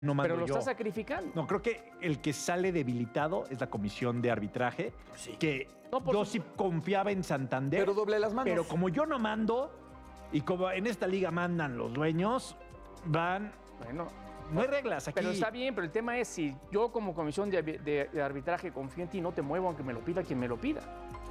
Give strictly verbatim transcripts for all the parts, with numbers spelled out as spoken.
no mando Pero lo yo. está sacrificando. No, creo que el que sale debilitado es la comisión de arbitraje, Sí. que No, por yo su- sí confiaba en Santander. Pero doble las manos. Pero como yo no mando, y como en esta liga mandan los dueños, van... Bueno, No hay reglas aquí. pero está bien, pero el tema es si yo como comisión de, de- de arbitraje confío en ti, no te muevo aunque me lo pida quien me lo pida.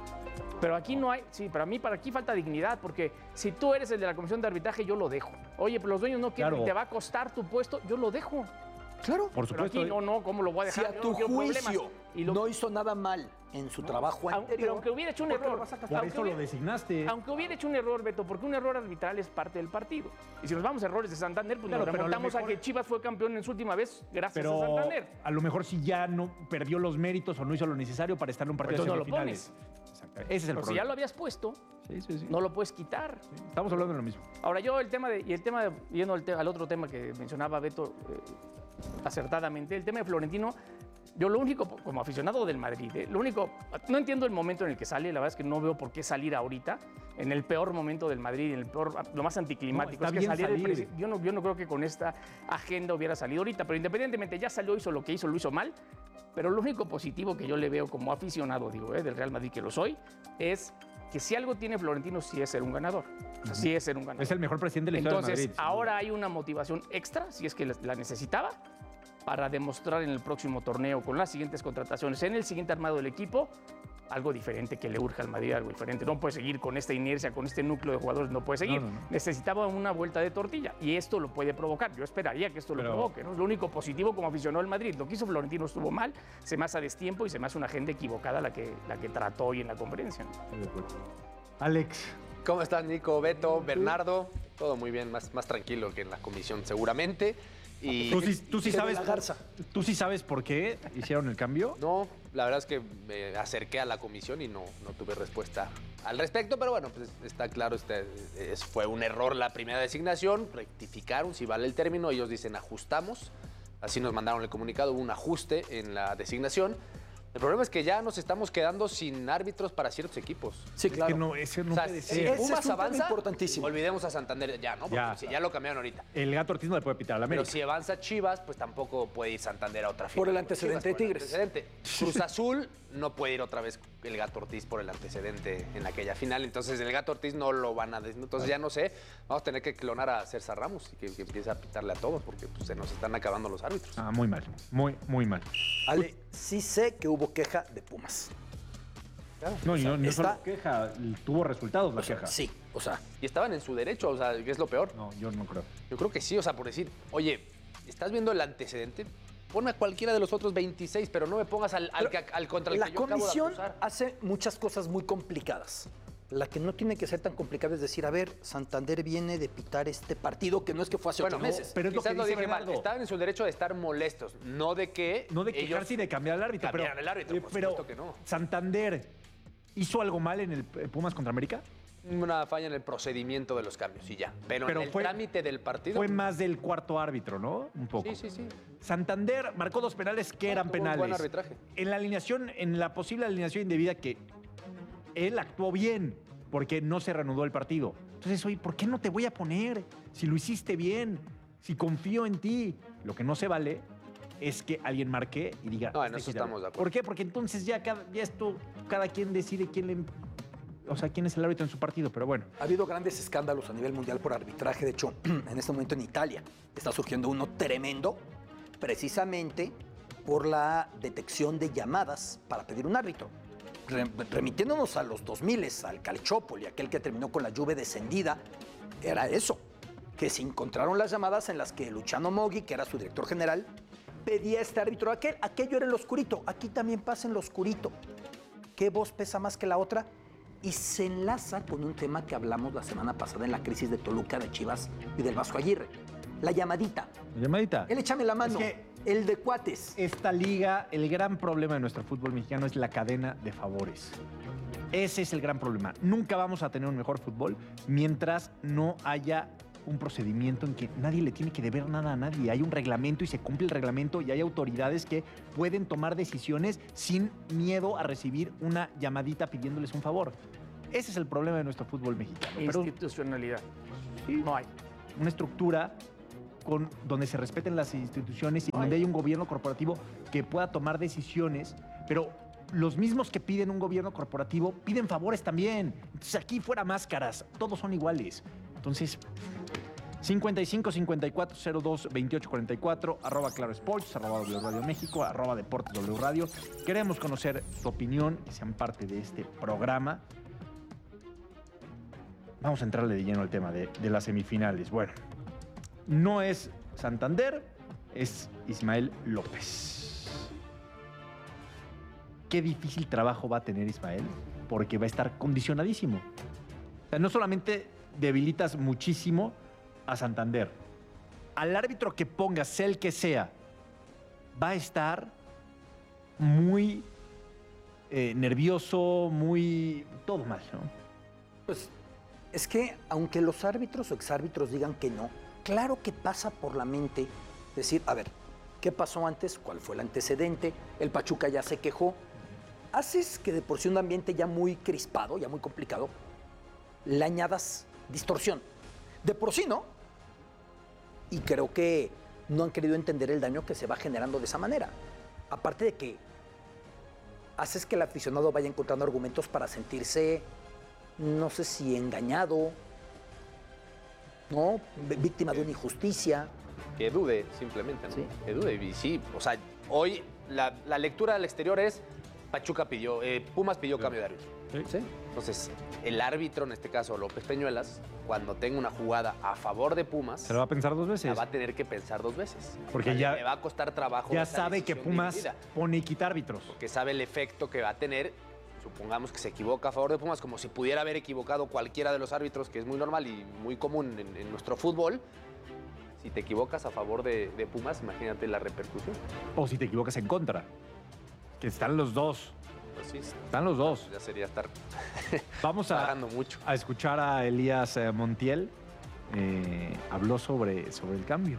Pero aquí no hay, sí, para mí, para aquí falta dignidad, porque si tú eres el de la comisión de arbitraje, yo lo dejo. Oye, pero los dueños no quieren Claro. y te va a costar tu puesto, yo lo dejo. Claro. Por Pero supuesto. aquí no, no, ¿cómo lo voy a Si dejar? a Yo tu no quiero problemas. juicio Y lo- no hizo nada mal en su trabajo Aun- anterior, pero aunque hubiera hecho un ¿por qué error, lo vas a Por casar? aunque eso lo hubiera- designaste. Aunque hubiera hecho un error, Beto, porque un error arbitral es parte del partido. Y si nos vamos a errores de Santander, pues Claro, nos pero a lo remontamos a, mejor- que Chivas fue campeón en su última vez gracias a Pero Santander. a lo mejor si ya no perdió los méritos o no hizo lo necesario para estar en un partido de Entonces no lo semifinales. Exacto. Ese es el Pero si ya problema. lo habías puesto, Sí, sí, sí. no lo puedes quitar. Estamos hablando de lo mismo. Ahora yo el tema de, y el tema de, yendo al, te- al otro tema que mencionaba Beto eh, acertadamente, el tema de Florentino, yo lo único, como aficionado del Madrid, eh, lo único, no entiendo el momento en el que sale, la verdad es que no veo por qué salir ahorita, en el peor momento del Madrid, en el peor, lo más anticlimático. No, es está que bien salir el salir. presi- yo, no, yo no creo que con esta agenda hubiera salido ahorita, pero independientemente ya salió, hizo lo que hizo, lo hizo mal, pero lo único positivo que yo le veo como aficionado, digo, eh, del Real Madrid, que lo soy, es que si algo tiene Florentino, sí es ser un ganador. O sea, sí es ser un ganador. Es el mejor presidente de la historia Entonces, de Madrid. sin ahora hay una motivación extra, si es que la- la necesitaba, para demostrar en el próximo torneo, con las siguientes contrataciones, en el siguiente armado del equipo, algo diferente que le urge al Madrid, algo diferente. No puede seguir con esta inercia, con este núcleo de jugadores, no puede seguir. No, no, no. Necesitaba una vuelta de tortilla y esto lo puede provocar. Yo esperaría que esto Pero- lo provoque, ¿no? Es lo único positivo como aficionado al Madrid. Lo que hizo Florentino estuvo mal, se me hace a destiempo y se me hace una agenda equivocada la que, la que trató hoy en la conferencia, ¿no? duda. Alex, ¿Cómo estás, Nico, Beto, Bernardo? Todo muy bien, más, más tranquilo que en la comisión seguramente. Y ¿tú sí, tú sí que de sabes la Garza. ¿tú sí sabes por qué hicieron el cambio? no, la verdad es que me acerqué a la comisión y no, no tuve respuesta al respecto, pero bueno, pues está claro, este, es- fue un error la primera designación, rectificaron, si vale el término, ellos dicen ajustamos, así nos mandaron el comunicado, hubo un ajuste en la designación. El problema es que ya nos estamos quedando sin árbitros para ciertos equipos. Sí, Es claro. que no, ese no O sea, puede si ser. Ese Pumas es un tema avanza, importantísimo. olvidemos a Santander ya, ¿no? Porque Ya. si ya lo cambiaron ahorita. El Gato Ortiz no le puede pitar a la Pero América. si avanza Chivas, pues tampoco puede ir Santander a otra final. Por el antecedente Chivas, por de el Tigres. antecedente. Cruz Azul no puede ir otra vez el Gato Ortiz por el antecedente en aquella final. Entonces el Gato Ortiz no lo van a... des- Entonces ya no sé, vamos a tener que clonar a César Ramos y que, que empiece a pitarle a todos porque pues, se nos están acabando los árbitros. Ah, muy mal. Muy, muy mal. Ale, sí sé que hubo queja de Pumas. No, y no, no está- solo queja, tuvo resultados la O sea, queja. sí, o sea, Y estaban en su derecho, o sea, que es lo peor. No, yo no creo. Yo creo que sí, o sea, por decir, oye, ¿estás viendo el antecedente? Ponme a cualquiera de los otros veintiséis, pero no me pongas al, al, que- al contra el la que yo acabo de comisión acusar. hace muchas cosas muy complicadas. La que no tiene que ser tan complicada es decir, a ver, Santander viene de pitar este partido que no es que fue hace Bueno, ocho meses. pero es lo quizás que lo dice dije mal. Bernardo. Estaban en su derecho de estar molestos, no de que No de ellos quejarse y de cambiar al árbitro. cambiaran pero, el árbitro, eh, por pero supuesto que no. Santander hizo algo mal en el eh, Pumas contra América. Una falla en el procedimiento de los cambios y ya. Pero, Pero en el fue- trámite del partido. Fue más del cuarto árbitro, ¿no? Un poco. Sí, sí, sí. Santander marcó dos penales que No, eran tuvo un penales. buen arbitraje. En la alineación, en la posible alineación indebida que él actuó bien porque no se reanudó el partido. Entonces, oye, ¿por qué no te voy a poner? Si lo hiciste bien, si confío en ti. Lo que no se vale es que alguien marque y diga. No, en "Este eso que te- estamos de acuerdo. ¿Por qué? Porque entonces ya, cada, ya esto, cada quien decide quién le. O sea, quién es el árbitro en su partido, pero bueno. Ha habido grandes escándalos a nivel mundial por arbitraje. De hecho, en este momento en Italia está surgiendo uno tremendo, precisamente por la detección de llamadas para pedir un árbitro. Re- remitiéndonos a los dos mil, al Calciopoli, aquel que terminó con la Juve descendida, era eso, que se encontraron las llamadas en las que Luciano Moggi, que era su director general, pedía a este árbitro aquel. Aquello era en lo oscurito, aquí también pasa en lo oscurito. ¿Qué voz pesa más que la otra? Y se enlaza con un tema que hablamos la semana pasada en la crisis de Toluca, de Chivas y del Vasco Aguirre. La llamadita. Llamadita. Él échame la mano. Es que- el de cuates. Esta liga, el gran problema de nuestro fútbol mexicano es la cadena de favores. Ese es el gran problema. Nunca vamos a tener un mejor fútbol mientras no haya un procedimiento en que nadie le tiene que deber nada a nadie. Hay un reglamento y se cumple el reglamento y hay autoridades que pueden tomar decisiones sin miedo a recibir una llamadita pidiéndoles un favor. Ese es el problema de nuestro fútbol mexicano. Pero Institucionalidad. No hay. una estructura con, donde se respeten las instituciones y donde hay un gobierno corporativo que pueda tomar decisiones, pero los mismos que piden un gobierno corporativo piden favores también. Entonces aquí fuera máscaras, todos son iguales. Entonces, cincuenta y cinco, cincuenta y cuatro, cero dos, veintiocho cuarenta y cuatro, arroba Claro Sports, arroba W Radio México, arroba Deportes W Radio. Queremos conocer tu opinión, que sean parte de este programa. Vamos a entrarle de lleno al tema de, de las semifinales. Bueno, no es Santander, es Ismael López. Qué difícil trabajo va a tener Ismael, porque va a estar condicionadísimo. O sea, no solamente debilitas muchísimo a Santander, al árbitro que pongas, sea el que sea, va a estar muy eh, nervioso, muy... todo mal, ¿no? Pues es que aunque los árbitros o exárbitros digan que no, claro que pasa por la mente decir, a ver, ¿qué pasó antes? ¿Cuál fue el antecedente? El Pachuca ya se quejó. Haces que de por sí un ambiente ya muy crispado, ya muy complicado, le añadas distorsión. De por sí, ¿no? Y creo que no han querido entender el daño que se va generando de esa manera. Aparte de que haces que el aficionado vaya encontrando argumentos para sentirse, no sé si engañado, ¿no? Víctima de una injusticia. Que dude, simplemente, ¿no? Sí. Que dude. Y sí, o sea, hoy la, la lectura del exterior es Pachuca pidió, eh, Pumas pidió cambio de árbitro. ¿Sí? Entonces, el árbitro, en este caso López Peñuelas, cuando tenga una jugada a favor de Pumas, Se lo va a pensar dos veces. la va a tener que pensar dos veces. Porque O sea, ya- le va a costar trabajo. Ya esa sabe que decisión Pumas dividida, pone y quita árbitros. porque sabe el efecto que va a tener. Supongamos que se equivoca a favor de Pumas, como si pudiera haber equivocado cualquiera de los árbitros, que es muy normal y muy común en, en nuestro fútbol. Si te equivocas a favor de, de Pumas, imagínate la repercusión. O si te equivocas en contra. Que están los dos. Pues sí, Están los dos. ya sería estar Vamos a, pagando mucho. a escuchar a Elías eh, Montiel. Eh, habló sobre, sobre el cambio.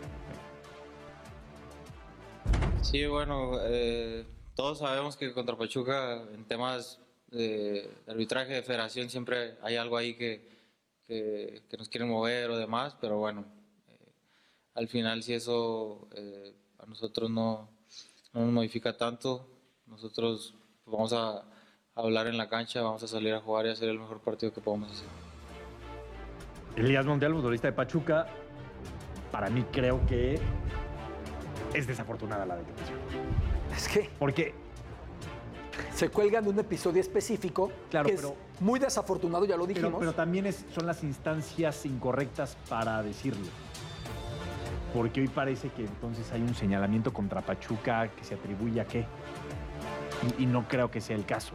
Sí, bueno, eh, todos sabemos que contra Pachuca en temas de arbitraje de federación siempre hay algo ahí que, que, que nos quieren mover o demás, pero bueno, eh, al final si eso eh, a nosotros no, no nos modifica tanto, nosotros vamos a, a hablar en la cancha, vamos a salir a jugar y hacer el mejor partido que podamos hacer. Elías Montiel, futbolista de Pachuca. Para mí creo que es desafortunada la declaración. Es que Porque se cuelgan de un episodio específico Claro, que pero- es muy desafortunado, ya lo Pero, dijimos. pero también es- son las instancias incorrectas para decirlo. Porque hoy parece que entonces hay un señalamiento contra Pachuca que se atribuye a qué. Y, y no creo que sea el caso.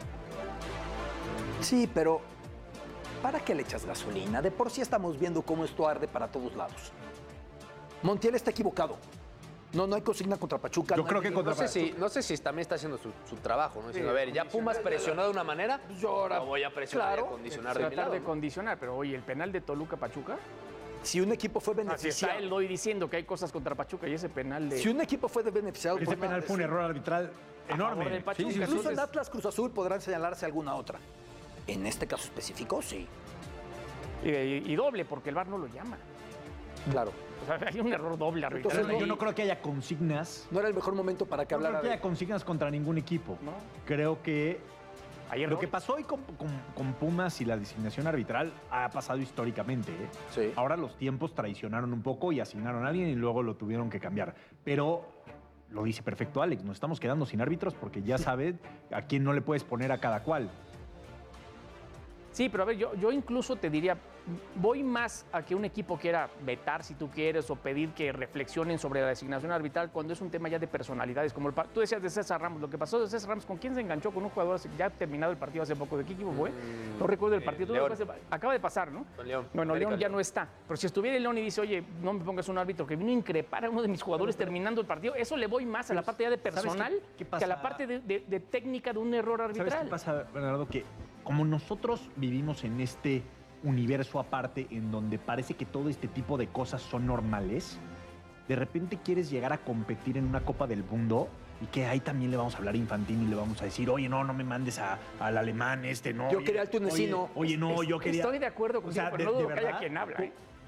Sí, pero ¿para qué le echas gasolina? De por sí estamos viendo cómo esto arde para todos lados. Montiel está equivocado. No, no hay consigna contra Pachuca. Yo no creo hay- que contra No sé, si, no sé si también está haciendo su, su trabajo, ¿no? Diciendo, Sí, a ver, ya Pumas presionó de una manera, Yo ahora- lo voy a presionar y a claro, condicionar de mi Tratar lado, de ¿no? condicionar, pero oye, el penal de Toluca Pachuca. Si un equipo fue Así está beneficiado, él hoy diciendo que hay cosas contra Pachuca y ese penal de. si un equipo fue de beneficiado, Ese por penal nada, fue un sí. error arbitral enorme. favor del Pachuca, Sí, sí, sí. Incluso en Entonces- Atlas Cruz Azul podrán señalarse alguna otra. En este caso específico, sí. Y, y doble, porque el V A R no lo llama. Claro. O sea, hay un error doble arbitral. Entonces, Pero yo ahí, no creo que haya consignas. No era el mejor momento para que No creo hablara que de... haya consignas contra ningún equipo. ¿no? Creo que Hay lo errores. que pasó hoy con, con- con Pumas y la designación arbitral ha pasado históricamente. ¿eh? Sí. Ahora los tiempos traicionaron un poco y asignaron a alguien y luego lo tuvieron que cambiar. Pero lo dice perfecto Alex, nos estamos quedando sin árbitros porque ya sabes a quién no le puedes poner a cada cual. Sí, pero a ver, yo, yo incluso te diría, voy más a que un equipo quiera vetar, si tú quieres, o pedir que reflexionen sobre la designación arbitral cuando es un tema ya de personalidades. Como el, pa- tú decías de César Ramos, lo que pasó de César Ramos, ¿con quién se enganchó? Con un jugador hace- ya terminado el partido hace poco. ¿De qué equipo fue? No recuerdo el eh, partido. Tú León. lo acabas de- acaba de pasar, ¿no? Con León. Bueno, América León ya León. no está. Pero si estuviera el León y dice, oye, no me pongas un árbitro que vino a increpar a uno de mis jugadores terminando el partido, eso le voy más a la parte ya de ¿sabes qué- personal qué que a la pasa? parte de, de- de técnica de un error ¿Sabes arbitral. qué pasa, Bernardo? Que como nosotros vivimos en este universo aparte en donde parece que todo este tipo de cosas son normales, de repente quieres llegar a competir en una Copa del Mundo y que ahí también le vamos a hablar a Infantino y le vamos a decir, oye, no, no me mandes a- al alemán este, no. Yo oye, quería al tunecino. Oye, oye, no, Es- yo quería... Estoy de acuerdo O contigo, sea, pero de- no de dudo que haya verdad, quien habla. ¿eh?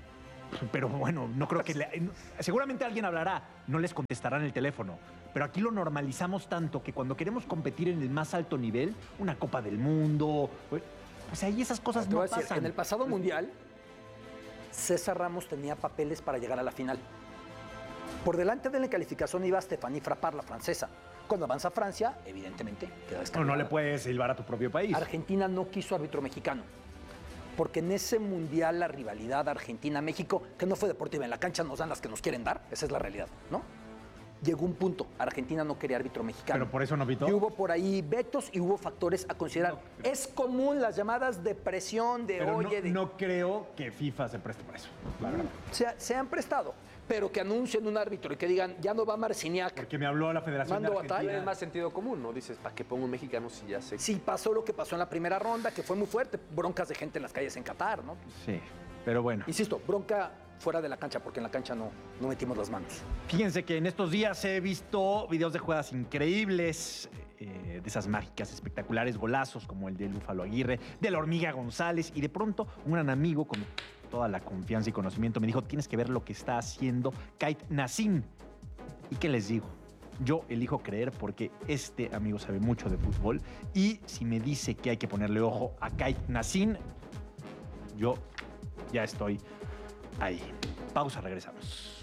Pero bueno, no creo que... Le, seguramente alguien hablará, no les contestarán el teléfono. Pero aquí lo normalizamos tanto que cuando queremos competir en el más alto nivel, una Copa del Mundo... Pues ahí esas cosas Te no voy a decir, pasan. en el pasado Mundial, César Ramos tenía papeles para llegar a la final. Por delante de la calificación iba Stéphanie Frappart, la francesa. Cuando avanza Francia, evidentemente, queda No, descalificada. no le puedes silbar a tu propio país. Argentina no quiso árbitro mexicano. Porque en ese Mundial la rivalidad Argentina-México, que no fue deportiva, en la cancha nos dan las que nos quieren dar, esa es la realidad, ¿no? Llegó un punto, Argentina no quería árbitro mexicano. Pero por eso no pitó. Y hubo por ahí vetos y hubo factores a considerar. No, pero- Es común las llamadas de presión, de Pero oye, no, de... no creo que FIFA se preste para eso, la verdad. Se, se han prestado, pero que anuncien un árbitro y que digan, ya no va Marciniak. Porque me habló la Federación Mando de batalla. Argentina. Es más sentido común, ¿no? Dices, ¿para qué pongo un mexicano si ya sé? Sí, pasó lo que pasó en la primera ronda, que fue muy fuerte, broncas de gente en las calles en Qatar, ¿no? Sí, pero bueno. Insisto, bronca fuera de la cancha, porque en la cancha no, no metimos las manos. Fíjense que en estos días he visto videos de jugadas increíbles, eh, de esas mágicas, espectaculares, golazos como el de Lúfalo Aguirre, de la Hormiga González, y de pronto un gran amigo con toda la confianza y conocimiento me dijo, tienes que ver lo que está haciendo Kait Nassim. ¿Y qué les digo? Yo elijo creer porque este amigo sabe mucho de fútbol y si me dice que hay que ponerle ojo a Kait Nassim, yo ya estoy ahí. Pausa, regresamos.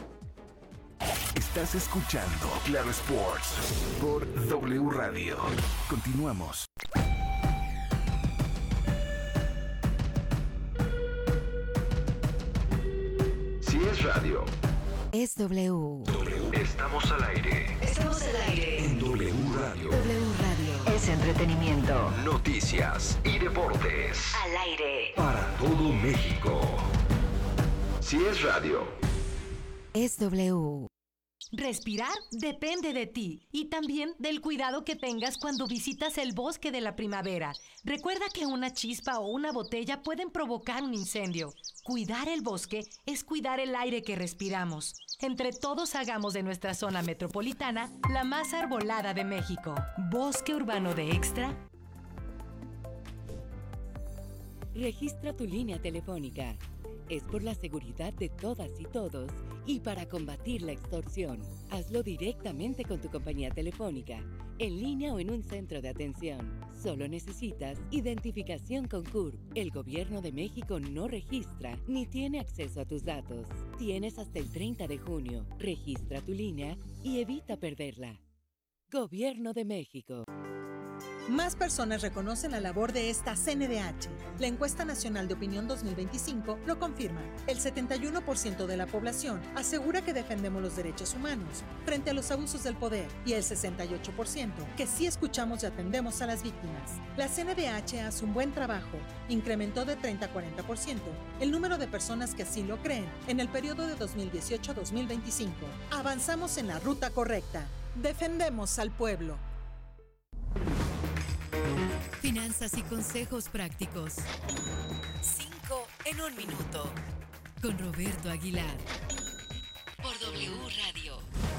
Estás escuchando Claro Sports por W Radio. Continuamos. Si es radio, Es W. estamos al aire. Estamos al aire. En W Radio. W Radio. Es entretenimiento. Noticias y deportes. Al aire. Para todo México. Si es radio. Es W. Respirar depende de ti y también del cuidado que tengas cuando visitas el bosque de la primavera. Recuerda que una chispa o una botella pueden provocar un incendio. Cuidar el bosque es cuidar el aire que respiramos. Entre todos hagamos de nuestra zona metropolitana la más arbolada de México. Bosque Urbano de Extra. Registra tu línea telefónica. Es por la seguridad de todas y todos y para combatir la extorsión. Hazlo directamente con tu compañía telefónica, en línea o en un centro de atención. Solo necesitas identificación con C U R P. El Gobierno de México no registra ni tiene acceso a tus datos. Tienes hasta el treinta de junio. Registra tu línea y evita perderla. Gobierno de México. Más personas reconocen la labor de esta C N D H. La encuesta nacional de opinión dos mil veinticinco lo confirma. El setenta y uno por ciento de la población asegura que defendemos los derechos humanos frente a los abusos del poder y el sesenta y ocho por ciento que sí escuchamos y atendemos a las víctimas. La C N D H hace un buen trabajo. Incrementó de treinta a cuarenta por ciento el número de personas que así lo creen en el periodo de dos mil dieciocho a dos mil veinticinco. Avanzamos en la ruta correcta. Defendemos al pueblo. Finanzas y consejos prácticos. Cinco en un minuto. Con Roberto Aguilar. Por W Radio.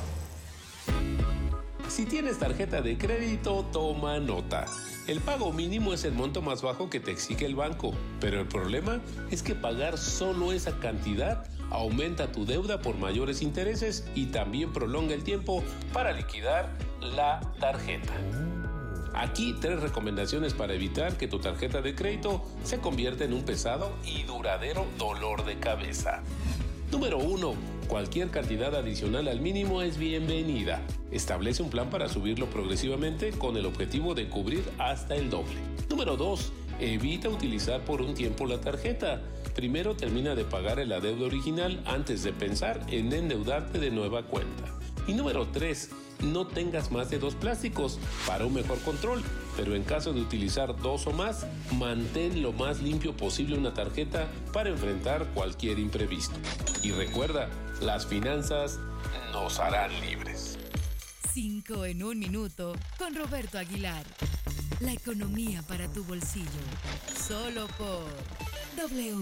Si tienes tarjeta de crédito, toma nota. El pago mínimo es el monto más bajo que te exige el banco, pero el problema es que pagar solo esa cantidad aumenta tu deuda por mayores intereses y también prolonga el tiempo para liquidar la tarjeta. Aquí tres recomendaciones para evitar que tu tarjeta de crédito se convierta en un pesado y duradero dolor de cabeza. Número uno. Cualquier cantidad adicional al mínimo es bienvenida. Establece un plan para subirlo progresivamente con el objetivo de cubrir hasta el doble. Número dos. Evita utilizar por un tiempo la tarjeta. Primero termina de pagar el adeudo original antes de pensar en endeudarte de nueva cuenta. Y número tres. No tengas más de dos plásticos para un mejor control, pero en caso de utilizar dos o más, mantén lo más limpio posible una tarjeta para enfrentar cualquier imprevisto. Y recuerda, las finanzas nos harán libres. Cinco en un minuto con Roberto Aguilar. La economía para tu bolsillo. Solo por W.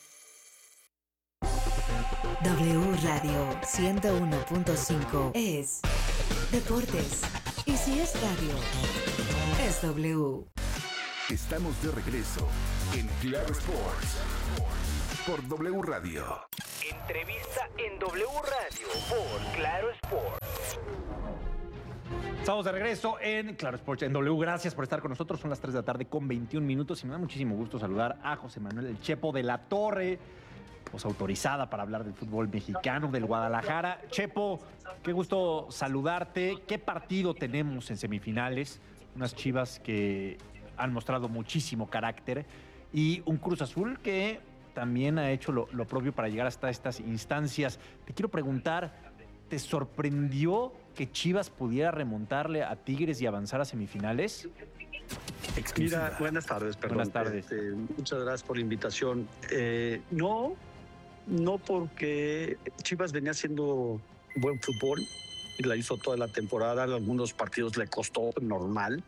W Radio ciento uno punto cinco es deportes. Y si es radio, es W. Estamos de regreso en Claro Sports por W Radio. entrevista en W Radio por Claro Sports. Estamos de regreso en Claro Sports en W. Gracias por estar con nosotros. Son las tres de la tarde con veintiún minutos y me da muchísimo gusto saludar a José Manuel El Chepo de la Torre, voz autorizada para hablar del fútbol mexicano del Guadalajara. Chepo, qué gusto saludarte. ¿Qué partido tenemos en semifinales? Unas Chivas que han mostrado muchísimo carácter y un Cruz Azul que también ha hecho lo, lo propio para llegar hasta estas instancias. Te quiero preguntar, ¿te sorprendió que Chivas pudiera remontarle a Tigres y avanzar a semifinales? Mira, buenas tardes, perdón. Buenas tardes. Este, muchas gracias por la invitación. Eh, no, no porque Chivas venía haciendo buen fútbol y la hizo toda la temporada. En algunos partidos le costó normal.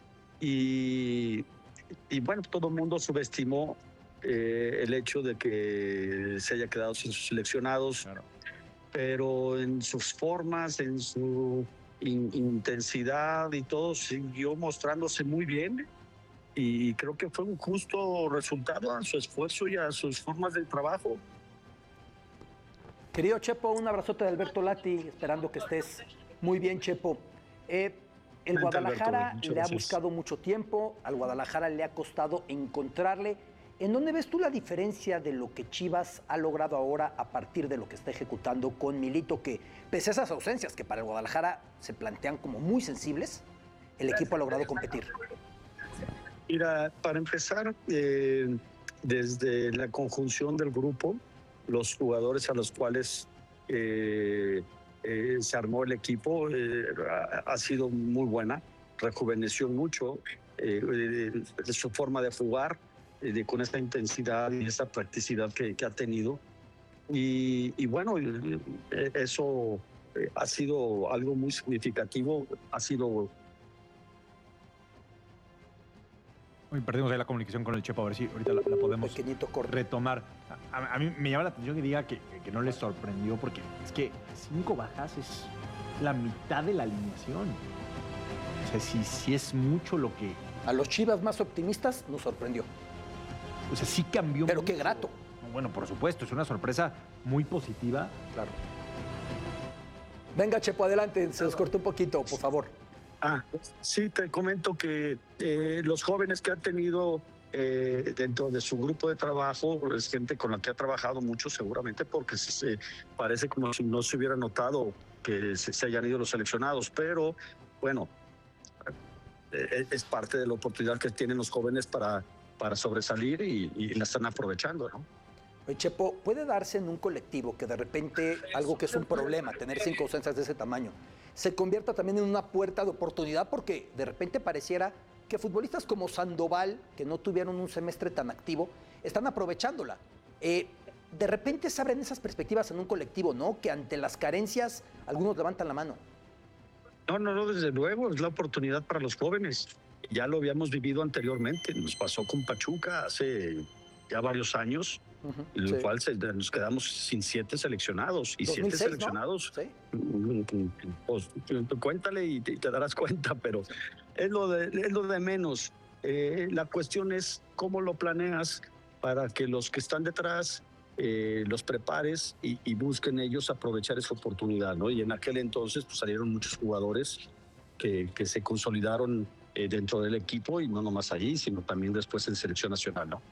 Y, y bueno, todo el mundo subestimó eh, el hecho de que se haya quedado sin sus seleccionados. Claro. Pero en sus formas, en su in, intensidad y todo, siguió mostrándose muy bien y creo que fue un justo resultado a su esfuerzo y a sus formas de trabajo. Querido Chepo, un abrazote de Alberto Lati, esperando que estés muy bien, Chepo. Eh, el Guadalajara Alberto, le ha buscado mucho tiempo, al Guadalajara le ha costado encontrarle. ¿En dónde ves tú la diferencia de lo que Chivas ha logrado ahora a partir de lo que está ejecutando con Milito, que pese a esas ausencias que para el Guadalajara se plantean como muy sensibles, el equipo ha logrado competir? Mira, para empezar, eh, desde la conjunción del grupo, los jugadores a los cuales eh, eh, se armó el equipo eh, ha, ha sido muy buena, rejuveneció mucho eh, de, de su forma de jugar, De, con esta intensidad y esta practicidad que, que ha tenido. Y, y bueno, eso ha sido algo muy significativo, ha sido... Uy, perdimos ahí la comunicación con el Chepo, a ver si ahorita la, la podemos retomar. A, a mí me llama la atención que diga que, que no les sorprendió, porque es que cinco bajas es la mitad de la alineación. O sea, sí, sí es mucho lo que... A los Chivas más optimistas nos sorprendió. O sea, sí cambió. Pero mucho. qué grato. Bueno, por supuesto, es una sorpresa muy positiva. Claro. Venga, Chepo, adelante. Se nos cortó un poquito, por favor. Ah, sí, te comento que eh, los jóvenes que han tenido eh, dentro de su grupo de trabajo es gente con la que ha trabajado mucho, seguramente, porque se, parece como si no se hubiera notado que se, se hayan ido los seleccionados. Pero, bueno, eh, es parte de la oportunidad que tienen los jóvenes para... para sobresalir y, y la están aprovechando, ¿no? Oye, Chepo, ¿puede darse en un colectivo que de repente algo que es un problema, tener cinco ausencias de ese tamaño, se convierta también en una puerta de oportunidad? Porque de repente pareciera que futbolistas como Sandoval, que no tuvieron un semestre tan activo, están aprovechándola. Eh, de repente se abren esas perspectivas en un colectivo, ¿no? Que ante las carencias algunos levantan la mano. No, no, no, desde luego, es la oportunidad para los jóvenes. Ya lo habíamos vivido anteriormente, nos pasó con Pachuca hace ya varios años, uh-huh, en lo sí. cual se, nos quedamos sin siete seleccionados. Y siete seleccionados, ¿no? ¿Sí? Pues, cuéntale y te, te darás cuenta, pero es lo de, es lo de menos. Eh, la cuestión es cómo lo planeas para que los que están detrás eh, los prepares y, y busquen ellos aprovechar esa oportunidad, ¿no? Y en aquel entonces pues, salieron muchos jugadores que, que se consolidaron Eh, dentro del equipo y no nomás allí, sino también después en selección nacional, ¿no?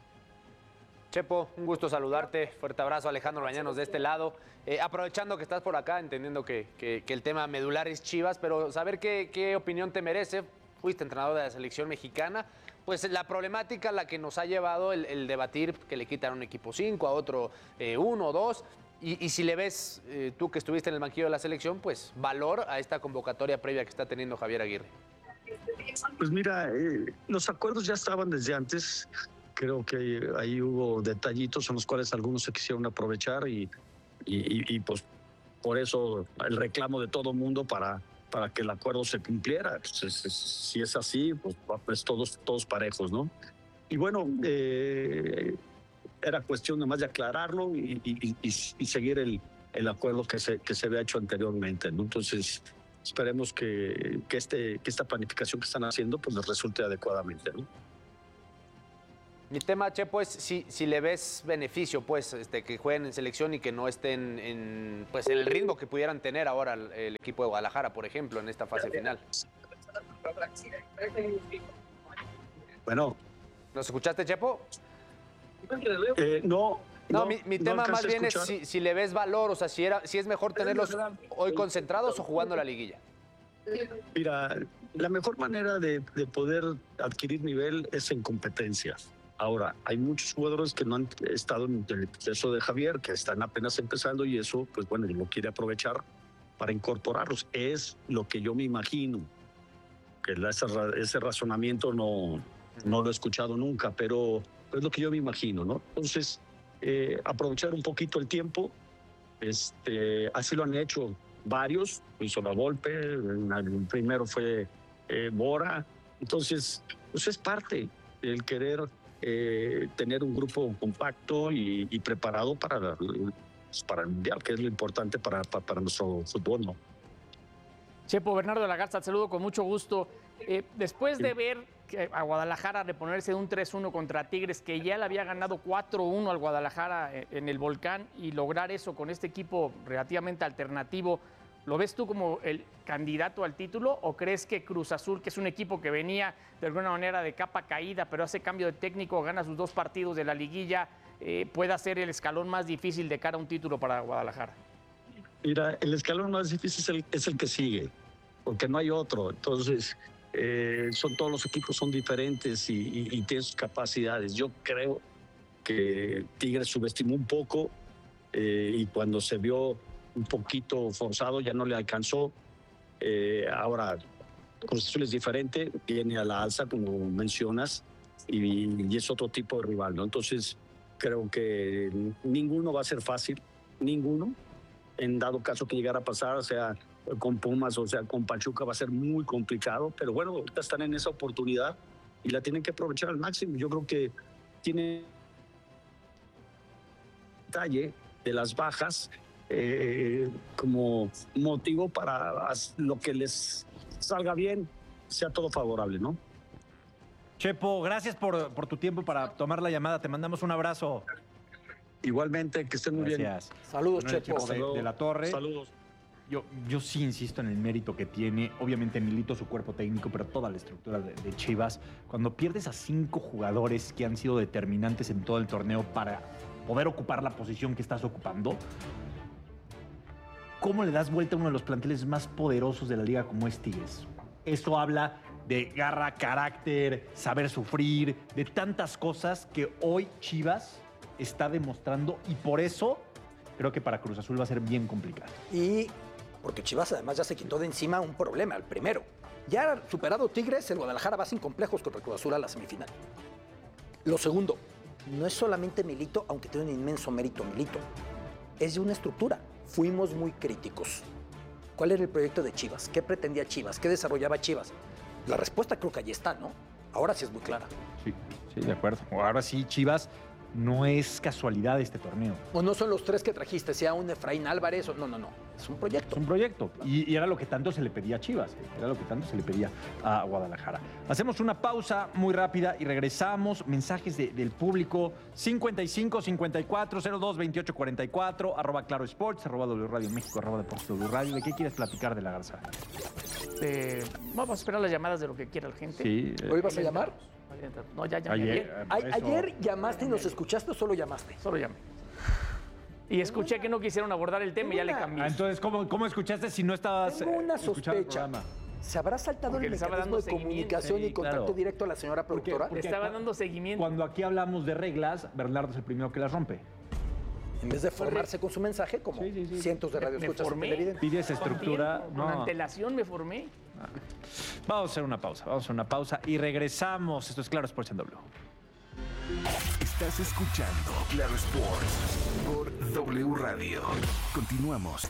Chepo, un gusto saludarte. Fuerte abrazo, Alejandro Bañanos de este lado. Eh, aprovechando que estás por acá, entendiendo que, que, que el tema medular es Chivas, pero saber qué, qué opinión te merece. Fuiste entrenador de la selección mexicana. Pues la problemática a la que nos ha llevado el, el debatir que le quitan a un equipo cinco, a otro eh, uno o dos. Y, y si le ves, eh, tú que estuviste en el banquillo de la selección, pues valor a esta convocatoria previa que está teniendo Javier Aguirre. Pues mira, eh, los acuerdos ya estaban desde antes. Creo que ahí hubo detallitos en los cuales algunos se quisieron aprovechar y, y, y pues por eso el reclamo de todo mundo para, para que el acuerdo se cumpliera. Pues, es, es, si es así, pues, pues todos, todos parejos, ¿no? Y bueno, eh, era cuestión nomás de aclararlo y, y, y, y seguir el, el acuerdo que se, que se había hecho anteriormente, ¿no? Entonces... Esperemos que, que, este, que esta planificación que están haciendo pues les resulte adecuadamente, ¿no? Mi tema, Chepo, es si, si le ves beneficio, pues, este, que jueguen en selección y que no estén en, pues, en el ritmo que pudieran tener ahora el, el equipo de Guadalajara, por ejemplo, en esta fase final. Bueno. ¿Nos escuchaste, Chepo? Eh, no. No, no mi, mi no tema más alcancé a bien es escuchar. si, si le ves valor, o sea, si, era, si es mejor tenerlos hoy concentrados o jugando la liguilla. Mira, la mejor manera de, de poder adquirir nivel es en competencias. Ahora, hay muchos jugadores que no han estado en el proceso de Javier, que están apenas empezando y eso, pues bueno, lo quiere aprovechar para incorporarlos. Es lo que yo me imagino, que ese, ese razonamiento no, no lo he escuchado nunca, pero es lo que yo me imagino, ¿no? Entonces, eh, aprovechar un poquito el tiempo, este, así lo han hecho varios, hizo la Volpe, el primero fue eh, Bora, entonces, pues es parte del querer eh, tener un grupo compacto y, y preparado para, pues para el Mundial, que es lo importante para, para, para nuestro fútbol, ¿no? Chepo, Bernardo de la Garza, te saludo con mucho gusto. Eh, después de ver que a Guadalajara reponerse de un tres uno contra Tigres, que ya le había ganado cuatro uno al Guadalajara en el Volcán, y lograr eso con este equipo relativamente alternativo, ¿lo ves tú como el candidato al título o crees que Cruz Azul, que es un equipo que venía de alguna manera de capa caída, pero hace cambio de técnico, gana sus dos partidos de la liguilla, eh, pueda ser el escalón más difícil de cara a un título para Guadalajara? Mira, el escalón más difícil es el, es el que sigue, porque no hay otro. Entonces, eh, son, todos los equipos son diferentes y, y, y tienen sus capacidades. Yo creo que Tigres subestimó un poco eh, y cuando se vio un poquito forzado ya no le alcanzó. Eh, ahora, Cruz Azul es diferente, viene a la alza, como mencionas, y, y es otro tipo de rival, ¿no? Entonces, creo que ninguno va a ser fácil, ninguno. En dado caso que llegara a pasar, o sea con Pumas, o sea con Pachuca, va a ser muy complicado, pero bueno, ahorita están en esa oportunidad y la tienen que aprovechar al máximo. Yo creo que tiene detalle de las bajas eh, como motivo para lo que les salga bien, sea todo favorable, ¿no? Chepo, gracias por, por tu tiempo para tomar la llamada. Te mandamos un abrazo. Igualmente, que estén muy Gracias. bien. Saludos, Bueno, Chepo. Chepo de, de la Torre. Saludos. Yo, yo sí insisto en el mérito que tiene, obviamente Milito, su cuerpo técnico, pero toda la estructura de, de Chivas. Cuando pierdes a cinco jugadores que han sido determinantes en todo el torneo para poder ocupar la posición que estás ocupando, ¿cómo le das vuelta a uno de los planteles más poderosos de la liga como es Tigres? Eso habla de garra, carácter, saber sufrir, de tantas cosas que hoy Chivas está demostrando, y por eso creo que para Cruz Azul va a ser bien complicado. Y porque Chivas además ya se quitó de encima un problema, el primero. Ya superado Tigres, el Guadalajara va sin complejos contra Cruz Azul a la semifinal. Lo segundo, no es solamente Milito, aunque tiene un inmenso mérito Milito. Es de una estructura. Fuimos muy críticos. ¿Cuál era el proyecto de Chivas? ¿Qué pretendía Chivas? ¿Qué desarrollaba Chivas? La respuesta creo que allí está, ¿no? Ahora sí es muy clara. Sí, sí, de acuerdo. Ahora sí, Chivas no es casualidad este torneo. O no son los tres que trajiste, sea un Efraín Álvarez o... No, no, no. Es un proyecto. Es un proyecto. Y, y era lo que tanto se le pedía a Chivas. Era lo que tanto se le pedía a Guadalajara. Hacemos una pausa muy rápida y regresamos. Mensajes de, del público. cincuenta y cinco, cincuenta y cuatro, cero dos, veintiocho, cuarenta y cuatro. Arroba Claro Sports, arroba W Radio México, arroba Deportes W Radio. ¿De qué quieres platicar de la Garza? Eh, vamos a esperar las llamadas de lo que quiera la gente. Sí. eh, ¿Hoy vas a llamar? No, ya llamé. Ayer, Ayer, eh, A- eso- ¿Ayer llamaste y nos escuchaste o solo llamaste? solo llamé. Y escuché que no quisieron abordar el tema y ya le cambié. Ah, entonces, ¿cómo, ¿cómo escuchaste si no estabas Tengo una eh, escuchando el sospecha. programa? ¿Se habrá saltado Porque el le estaba mecanismo dando de comunicación seguimiento. y contacto Sí, claro. directo a la señora Porque- productora? Le estaba dando seguimiento. Cuando aquí hablamos de reglas, Bernardo es el primero que las rompe. En vez de formarse con su mensaje, como Sí, sí, sí. cientos de Me- me radioescuchas en formé. televidentes. Pides Con estructura. tiempo, Con No. antelación me formé. Vamos a hacer una pausa, vamos a hacer una pausa y regresamos. Esto es Claro Sports en W. Estás escuchando Claro Sports por W Radio. Continuamos.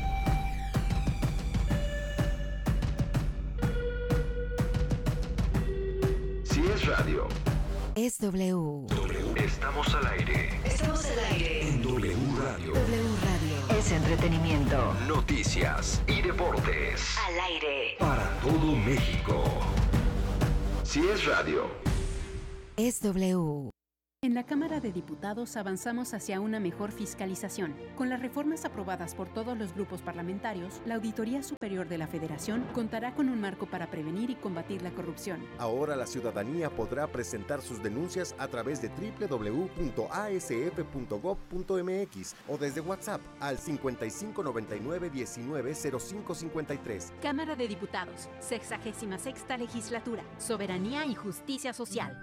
Si es radio, Es W. estamos al aire. Estamos al aire. En W Radio. W Radio. Es entretenimiento. Noticias y deportes. Al aire. Para todo México. Si es radio, Es W. En la Cámara de Diputados avanzamos hacia una mejor fiscalización. Con las reformas aprobadas por todos los grupos parlamentarios, la Auditoría Superior de la Federación contará con un marco para prevenir y combatir la corrupción. Ahora la ciudadanía podrá presentar sus denuncias a través de doble u doble u doble u punto a s f punto gob punto m x o desde WhatsApp al cincuenta y cinco noventa y nueve diecinueve cero cinco cincuenta y tres. Cámara de Diputados, sexagésima sexta Legislatura, Soberanía y Justicia Social.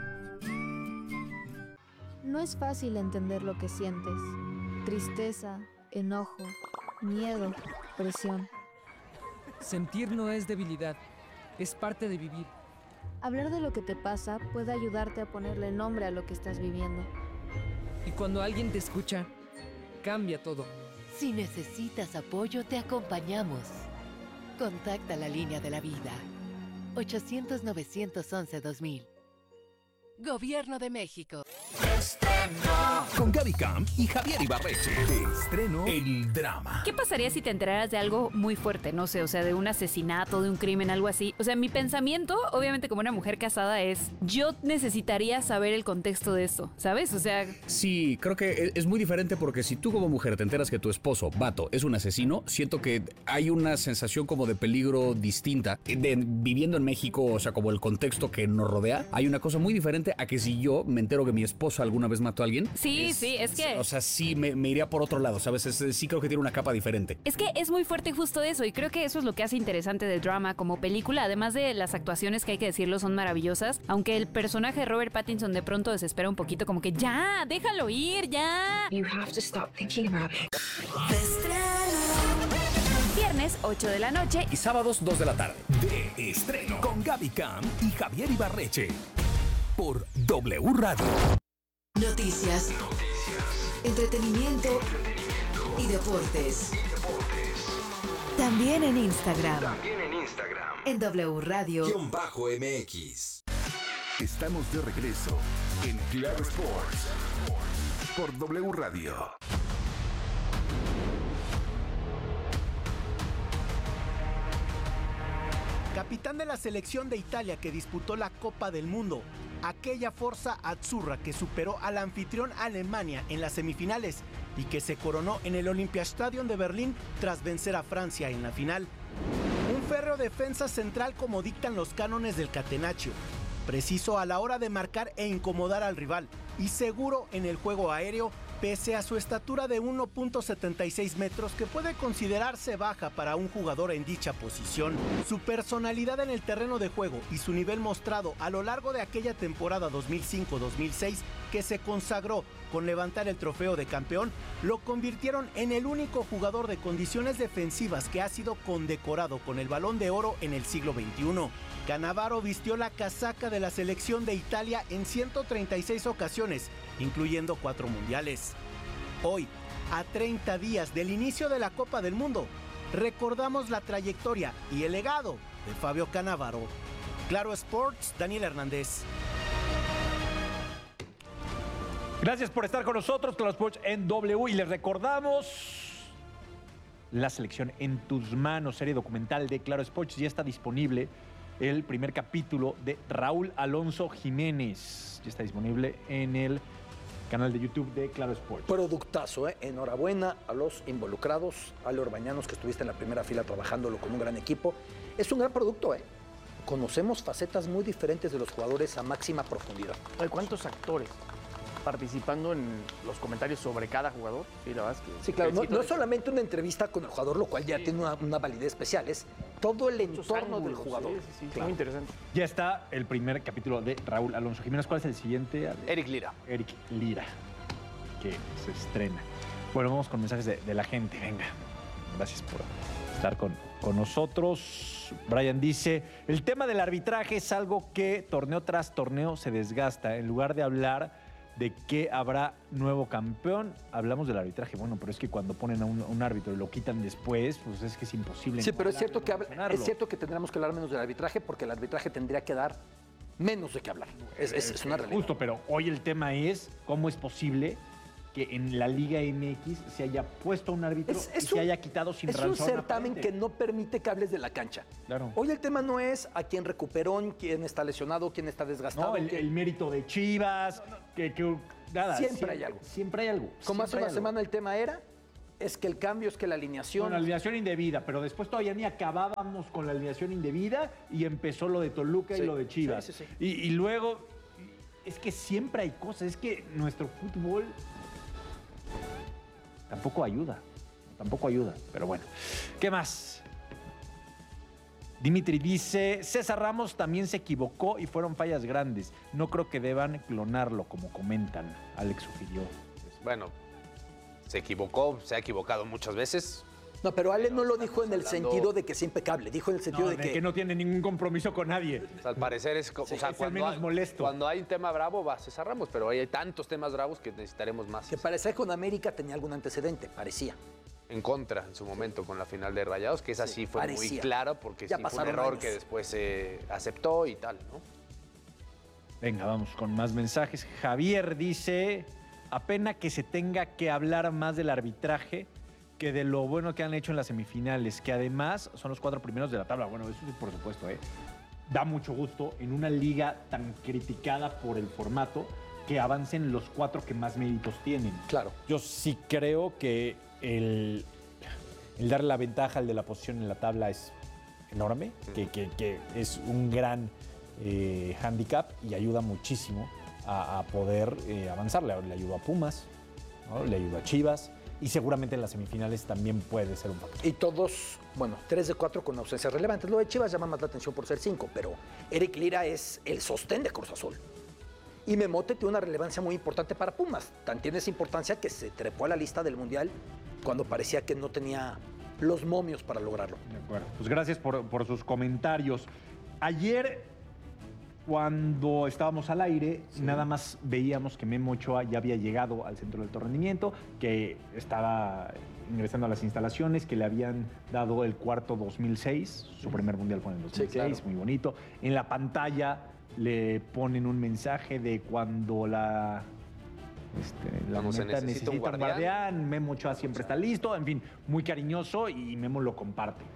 No es fácil entender lo que sientes. Tristeza, enojo, miedo, presión. Sentir no es debilidad, es parte de vivir. Hablar de lo que te pasa puede ayudarte a ponerle nombre a lo que estás viviendo. Y cuando alguien te escucha, cambia todo. Si necesitas apoyo, te acompañamos. Contacta la línea de la vida. ochocientos, novecientos once, dos mil. Gobierno de México. Con Gaby Camp y Javier Ibarreche. De estreno, el drama. ¿Qué pasaría si te enteraras de algo muy fuerte? No sé, o sea, de un asesinato, de un crimen, algo así. O sea, mi pensamiento, obviamente como una mujer casada, es yo necesitaría saber el contexto de esto, ¿sabes? O sea... Sí, creo que es muy diferente porque si tú como mujer te enteras que tu esposo, vato, es un asesino, siento que hay una sensación como de peligro distinta. De, viviendo en México, o sea, como el contexto que nos rodea, hay una cosa muy diferente a que si yo me entero que mi esposo alguna vez mató a alguien. Sí, es, sí, es que... O sea, sí me, me iría por otro lado, ¿sabes? Es, sí creo que tiene una capa diferente. Es que es muy fuerte justo eso y creo que eso es lo que hace interesante del drama como película, además de las actuaciones que hay que decirlo son maravillosas, aunque el personaje de Robert Pattinson de pronto desespera un poquito como que ya, déjalo ir, ya. You have to stop thinking about it. Viernes, ocho de la noche y sábados, dos de la tarde. De estreno con Gaby Camp y Javier Ibarreche. Por W Radio. Noticias, Noticias. Entretenimiento, Entretenimiento y, deportes. y deportes. También en Instagram. También en Instagram. En W Radio. Bajo M X. Estamos de regreso en Claro Sports. Por W Radio. Capitán de la selección de Italia que disputó la Copa del Mundo, aquella Forza Azzurra que superó al anfitrión Alemania en las semifinales y que se coronó en el Olympiastadion de Berlín tras vencer a Francia en la final. Un férreo defensa central como dictan los cánones del catenaccio, preciso a la hora de marcar e incomodar al rival y seguro en el juego aéreo pese a su estatura de uno punto setenta y seis metros que puede considerarse baja para un jugador en dicha posición. Su personalidad en el terreno de juego y su nivel mostrado a lo largo de aquella temporada dos mil cinco dos mil seis que se consagró con levantar el trofeo de campeón, lo convirtieron en el único jugador de condiciones defensivas que ha sido condecorado con el Balón de Oro en el siglo veintiuno. Cannavaro vistió la casaca de la selección de Italia en ciento treinta y seis ocasiones, incluyendo cuatro mundiales. Hoy, a treinta días del inicio de la Copa del Mundo, recordamos la trayectoria y el legado de Fabio Cannavaro. Claro Sports, Daniel Hernández. Gracias por estar con nosotros, Claro Sports en W, y les recordamos la selección en tus manos, serie documental de Claro Sports, ya está disponible. El primer capítulo de Raúl Alonso Jiménez. Ya está disponible en el canal de YouTube de Claro Sports. Productazo, ¿eh? Enhorabuena a los involucrados, a los Orbañanos, que estuviste en la primera fila trabajándolo con un gran equipo. Es un gran producto, ¿eh? Conocemos facetas muy diferentes de los jugadores a máxima profundidad. ¿Cuántos actores participando en los comentarios sobre cada jugador? Sí, la verdad es que... Sí, claro, no, no es solamente una entrevista con el jugador, lo cual ya sí. tiene una, una validez especial, es todo el entorno ángulos, del jugador. Sí, sí, sí, claro. Muy interesante. Ya está el primer capítulo de Raúl Alonso Jiménez. ¿Cuál es el siguiente? Eric Lira. Eric Lira, que se estrena. Bueno, vamos con mensajes de, de la gente. Venga, gracias por estar con, con nosotros. Brian dice, el tema del arbitraje es algo que torneo tras torneo se desgasta. En lugar de hablar de que habrá nuevo campeón, hablamos del arbitraje. Bueno, pero es que cuando ponen a un, a un árbitro y lo quitan después, pues es que es imposible. Sí, pero es cierto, que habla, es cierto que tendríamos que hablar menos del arbitraje porque el arbitraje tendría que dar menos de qué hablar. Es, es, es una realidad. Justo, pero hoy el tema es cómo es posible que en la Liga M X se haya puesto un árbitro es, es y un, se haya quitado sin es razón. Es un certamen aparente. Que no permite que hables de la cancha. Claro. Hoy el tema no es a quién recuperó, quién está lesionado, quién está desgastado. No, el, quién... el mérito de Chivas, que, que nada. Siempre, Siempre hay algo. Siempre hay algo. Como hace siempre una hay algo. semana el tema era, es que el cambio es que la alineación... Con la alineación indebida, pero después todavía ni acabábamos con la alineación indebida y empezó lo de Toluca Sí, y lo de Chivas. sí, sí, sí. Y, y luego, es que siempre hay cosas, es que nuestro fútbol tampoco ayuda, tampoco ayuda, pero bueno. ¿Qué más? Dimitri dice, César Ramos también se equivocó y fueron fallas grandes. No creo que deban clonarlo, como comentan. Alex sugirió. Bueno, se equivocó, se ha equivocado muchas veces. No, pero Ale no lo dijo en el hablando- sentido de que sea impecable, dijo en el sentido No, de, de que... que no tiene ningún compromiso con nadie. O sea, al parecer es, co- Sí, o sea, es el cuando, menos hay, molesto. cuando hay un tema bravo va César Ramos, pero hay tantos temas bravos que necesitaremos más. Que parecía que con América tenía algún antecedente, parecía. En contra en su momento con la final de Rayados, que esa sí, Sí, fue muy parecía. clara porque Ya sí fue un pasaron error años. que después se aceptó y tal, ¿no? Venga, vamos con más mensajes. Javier dice, apena que se tenga que hablar más del arbitraje que de lo bueno que han hecho en las semifinales, que además son los cuatro primeros de la tabla. Bueno, eso sí, por supuesto, ¿eh? Da mucho gusto en una liga tan criticada por el formato que avancen los cuatro que más méritos tienen. Claro. Yo sí creo que el, el darle la ventaja al de la posición en la tabla es enorme, que, que- que es un gran eh, handicap y ayuda muchísimo a, a poder eh, avanzar. Le, le ayudó a Pumas, ¿no? Le ayudó a Chivas y seguramente en las semifinales también puede ser un factor. Y todos, bueno, tres de cuatro con ausencias relevantes. Lo de Chivas llama más la atención por ser cinco, pero Eric Lira es el sostén de Cruz Azul. Y Memote tiene una relevancia muy importante para Pumas. Tan tiene esa importancia que se trepó a la lista del Mundial cuando parecía que no tenía los momios para lograrlo. De acuerdo. Pues gracias por, por sus comentarios. Ayer, cuando estábamos al aire, nada más veíamos que Memo Ochoa ya había llegado al centro de alto rendimiento, que estaba ingresando a las instalaciones, que le habían dado el cuarto dos mil seis. Su primer mundial fue en el dos mil seis, Sí, claro. muy bonito. En la pantalla le ponen un mensaje de cuando la... Este, la Cuando se neta necesita un un guardián. guardián, Memo Ochoa siempre está listo, en fin, muy cariñoso y Memo lo comparte.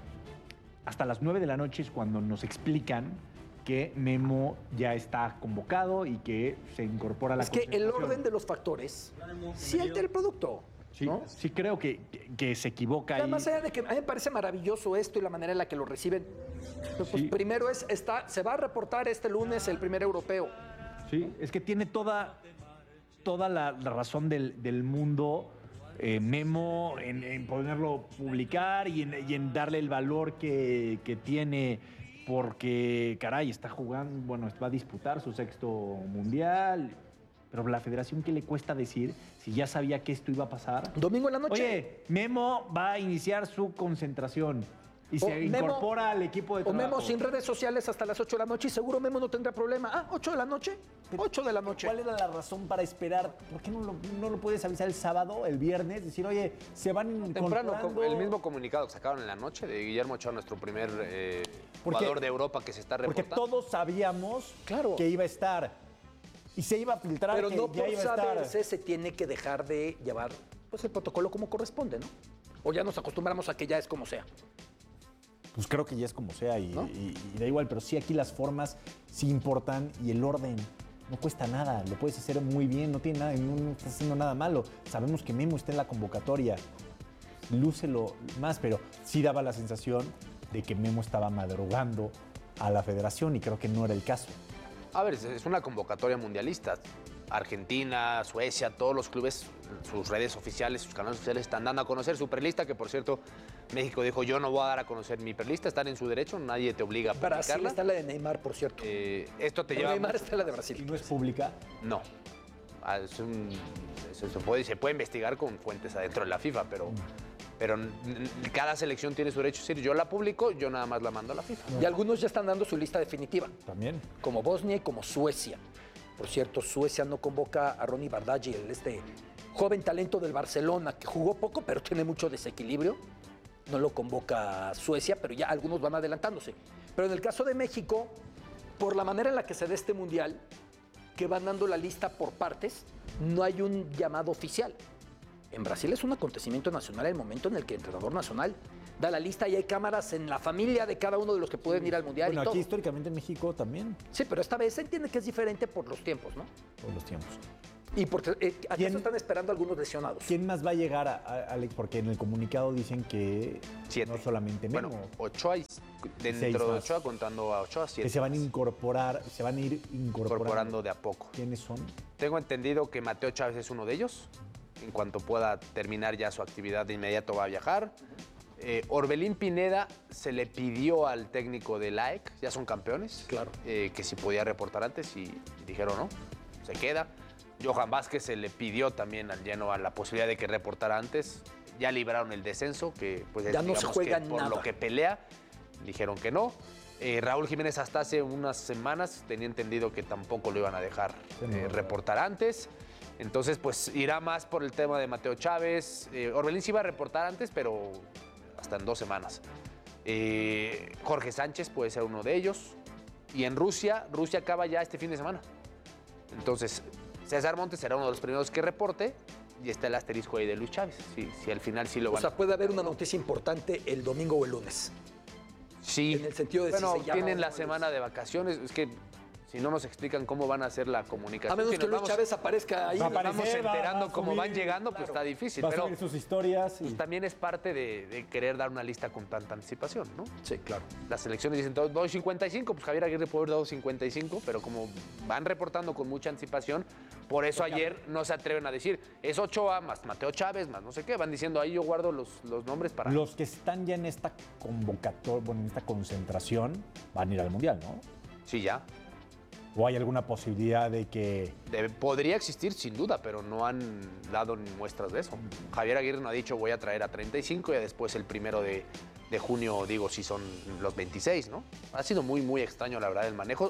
Hasta las nueve de la noche es cuando nos explican que Memo ya está convocado y que se incorpora a la Es que el concentración. orden de los factores sí altera el producto. Sí, sí creo que, que, que se equivoca Ya ahí. más allá de que a mí me parece maravilloso esto y la manera en la que lo reciben. Pues, pues, primero es, está, se va a reportar este lunes el primer europeo. Sí, es que tiene toda, toda la, la razón del, del mundo eh, Memo en, en poderlo publicar y en, y en darle el valor que, que tiene, porque, caray, está jugando, bueno, va a disputar su sexto mundial, pero la federación, ¿qué le cuesta decir si ya sabía que esto iba a pasar? Domingo en la noche. Oye, Memo va a iniciar su concentración y O se Memo- incorpora al equipo de O trabajo. Memo sin redes sociales hasta las ocho de la noche y seguro Memo no tendrá problema. Ah, ocho de la noche. ocho de la noche. ¿Cuál era la razón para esperar? ¿Por qué no lo, no lo puedes avisar el sábado, el viernes? Decir, oye, se van Temprano, incorporando. como el mismo comunicado que sacaron en la noche de Guillermo Ochoa, nuestro primer eh, Porque- jugador de Europa que se está Porque reportando. todos sabíamos que iba a estar. Y se iba a filtrar Pero que no ya por iba a estar. saberse se tiene que dejar de llevar pues, el protocolo como corresponde, ¿no? O ya nos acostumbramos a que ya es como sea. Pues creo que ya es como sea y, y- y da igual, pero sí aquí las formas sí importan y el orden no cuesta nada, lo puedes hacer muy bien, no tiene nada, no, no estás haciendo nada malo. Sabemos que Memo está en la convocatoria, lúcelo más, pero sí daba la sensación de que Memo estaba madrugando a la federación y creo que no era el caso. A ver, es- es una convocatoria mundialista. Argentina, Suecia, todos los clubes, sus redes oficiales, sus canales oficiales están dando a conocer su perlista, que por cierto, México dijo, yo no voy a dar a conocer mi perlista, están en su derecho, nadie te obliga a Brasil publicarla. está la de Neymar, por cierto. Eh, esto te Pero lleva... Neymar mucho- está la de Brasil. ¿Y no es pública? No. Ah, es un- eso se, puede, se puede investigar con fuentes adentro de la FIFA, pero, pero n- n- cada selección tiene su derecho a decir, yo la publico, yo nada más la mando a la FIFA. Y algunos ya están dando su lista definitiva. También. Como Bosnia y como Suecia. Por cierto, Suecia no convoca a Ronny Bardghji, el este joven talento del Barcelona, que jugó poco, pero tiene mucho desequilibrio. No lo convoca a Suecia, pero ya algunos van adelantándose. Pero en el caso de México, por la manera en la que se da este mundial, que van dando la lista por partes, no hay un llamado oficial. En Brasil es un acontecimiento nacional el momento en el que el entrenador nacional da la lista y hay cámaras en la familia de cada uno de los que pueden ir al mundial Bueno, y todo. aquí históricamente en México también, Sí, pero esta vez se entiende que es diferente por los tiempos, ¿no? por los tiempos. Y porque eh, ¿acaso están esperando algunos lesionados? ¿Quién más va a llegar, a, a- Alex? Porque en el comunicado dicen que Siete. no solamente Memo, Bueno, Ochoa, y- Seis dentro de más. Ochoa, contando a Ochoa, siete que se van a más. incorporar, se van a ir incorporando. Incorporando de a poco. ¿Quiénes son? Tengo entendido que Mateo Chávez es uno de ellos. En cuanto pueda terminar ya su actividad, de inmediato va a viajar. Eh, Orbelín Pineda se le pidió al técnico del A E C, ya son campeones, claro. eh, que si podía reportar antes y, y dijeron no, se queda. Johan Vázquez se le pidió también al Genoa la posibilidad de que reportara antes. Ya libraron el descenso, que pues es, Ya no se digamos, juega que por nada. lo que pelea, dijeron que no. Eh, Raúl Jiménez hasta hace unas semanas tenía entendido que tampoco lo iban a dejar eh, reportar antes. Entonces, pues irá más por el tema de Mateo Chávez. Eh, Orbelín sí iba a reportar antes, pero hasta en dos semanas. Eh, Jorge Sánchez puede ser uno de ellos. Y en Rusia, Rusia acaba ya este fin de semana. Entonces, César Montes será uno de los primeros que reporte. Y está el asterisco ahí de Luis Chávez. Si, si al final sí lo O van sea, puede haber una noticia importante el domingo o el lunes. Sí. En el sentido de bueno, si se llama tienen o la no. semana de vacaciones. Es que si no nos explican cómo van a hacer la comunicación. A menos si que nos Luis vamos- Chávez aparezca ahí. nos Va a vamos aparecer, va- enterando va a cómo van subir, llegando, pues claro. está difícil. Va a pero subir sus historias. y- pues, también es parte de, de querer dar una lista con tanta anticipación, ¿no? Sí, claro. Las elecciones dicen todo, doy cincuenta y cinco, pues Javier Aguirre puede haber dado cincuenta y cinco, pero como van reportando con mucha anticipación, por eso ayer no se atreven a decir, es Ochoa más Mateo Chávez más no sé qué, van diciendo, ahí yo guardo los, los nombres para... Los que están ya en esta convocatoria, bueno, en esta concentración, van a ir al Mundial, ¿no? Sí, ya. ¿O hay alguna posibilidad de que... Debe- podría existir sin duda, pero no han dado ni muestras de eso. Javier Aguirre no ha dicho voy a traer a treinta y cinco y después el primero de, de junio digo si son los veintiséis, ¿no? Ha sido muy, muy extraño la verdad el manejo.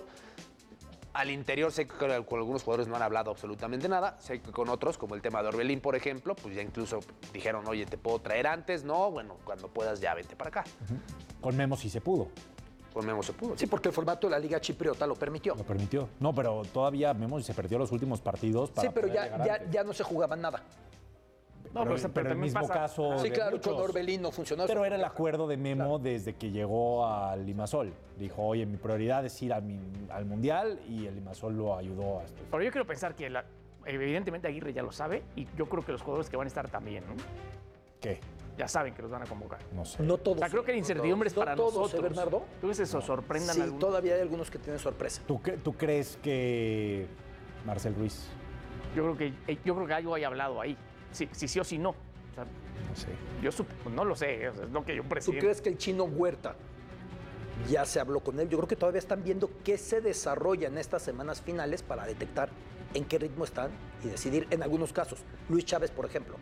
Al interior sé que con algunos jugadores no han hablado absolutamente nada. Sé que con otros, como el tema de Orbelín, por ejemplo, pues ya incluso dijeron, oye, ¿te puedo traer antes? No, bueno, cuando puedas ya vente para acá. Con Memo sí se pudo. Con Memo se pudo. Sí, porque el formato de la Liga Chipriota lo permitió. Lo permitió. No, pero todavía Memo se perdió los últimos partidos para Sí, pero poder ya, llegar ya, antes. ya no se jugaba nada. No, pero, pero, pero el también mismo pasa- caso Sí, de claro, muchos. con Orbelín no funcionó. Pero era el acuerdo de Memo desde que llegó al Limassol. Dijo, oye, mi prioridad es ir al, mi- al Mundial y el Limassol lo ayudó a esto. Pero yo quiero pensar que la- evidentemente Aguirre ya lo sabe y yo creo que los jugadores que van a estar también, ¿no? ¿Qué? Ya saben que los van a convocar. No sé. No todos. O sea, creo que la incertidumbre es No para todos, ¿eh, nosotros. Bernardo? ¿Tú ves eso? ¿Sorprendan Sí, a algunos? todavía hay algunos que tienen sorpresa. ¿Tú, cre- tú crees que Marcel Ruiz? Yo creo que, eh, yo creo que algo hay hablado ahí. Sí, sí, sí o sí no. O sea, No sé. yo sup- pues no lo sé, o sea, es lo que yo ¿Tú presidente. crees que el chino Huerta ya se habló con él? Yo creo que todavía están viendo qué se desarrolla en estas semanas finales para detectar en qué ritmo están y decidir en algunos casos. Luis Chávez, por ejemplo,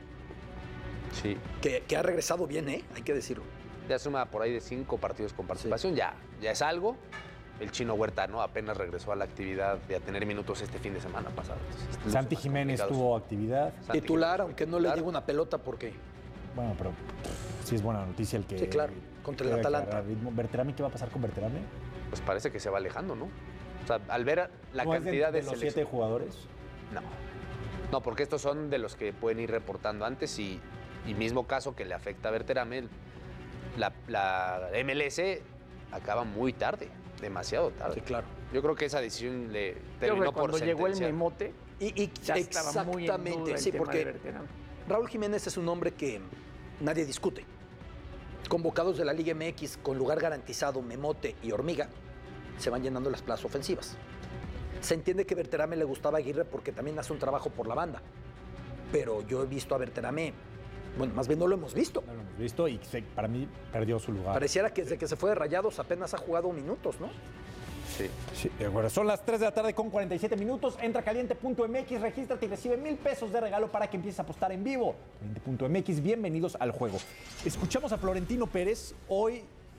Sí. que, que ha regresado bien, ¿eh? Hay que decirlo. Ya suma por ahí de cinco partidos con participación, ya, ya es algo. El chino Huerta, ¿no? Apenas regresó a la actividad de a tener minutos este fin de semana pasado. Entonces, luce Santi más Jiménez complicado. tuvo actividad. Santi Titular, Jiménez aunque no le titular. diga una pelota porque... Bueno, pero pff, sí es buena noticia el que... Sí, claro, contra el debe Atalanta. agarrar ritmo. ¿Berterame qué va a pasar con Berterame? Pues parece que se va alejando, ¿no? O sea, al ver la ¿No es de- cantidad de, de los selección- siete jugadores? No. No, porque estos son de los que pueden ir reportando antes y, y mismo caso que le afecta a Berterame, el- la, la M L S acaba muy tarde, demasiado tarde. Sí, claro. Yo creo que esa decisión le Yo creo terminó que cuando por llegó el sentenciar. memote, Y, y ya estaba muy en duda exactamente, el sí, tema de porque Berterame. Raúl Jiménez es un hombre que nadie discute. Convocados de la Liga M X con lugar garantizado, Memote y Hormiga, se van llenando las plazas ofensivas. Se entiende que Berterame le gustaba a Aguirre porque también hace un trabajo por la banda. Pero yo he visto a Berterame, bueno, más bien no lo hemos visto. No lo hemos visto y se- para mí perdió su lugar. Pareciera que desde que se fue de Rayados apenas ha jugado minutos, ¿no? Sí. Sí, de acuerdo. Son las tres de la tarde con cuarenta y siete minutos. Entra a caliente punto m x, regístrate y recibe mil pesos de regalo para que empieces a apostar en vivo. caliente punto m x, bienvenidos al juego. Escuchamos a Florentino Pérez. Hoy